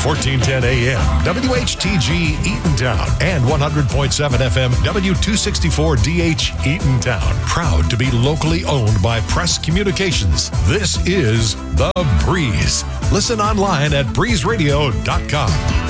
1410 AM, WHTG Eatontown, and 100.7 FM, W264DH Eatontown. Proud to be locally owned by Press Communications. This is The Breeze. Listen online at breezeradio.com.